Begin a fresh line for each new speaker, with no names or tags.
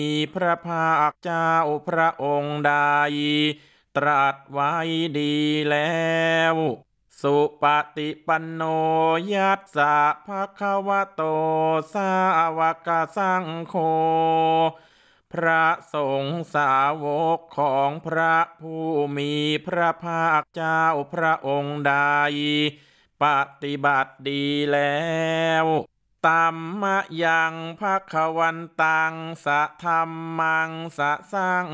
มีพระภาคเจ้าพระองค์ใดตรัสไว้ดีแล้วสุปฏิปันโนยัสสะภะคะวะโตสาวกสังโฆพระสงฆ์สาวกของพระผู้มีพระภาคเจ้าพระองค์ใดปฏิบัติดีแล้วตัมมะยังภคะวันตังสะธัมมังสะสัง